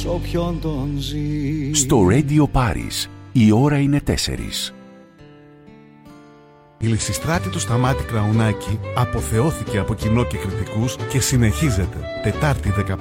Στο Radio Paris η ώρα είναι 4. Η Λυσιστράτη του Σταμάτη Κραουνάκη αποθεώθηκε από κοινό και κριτικούς και συνεχίζεται. Τετάρτη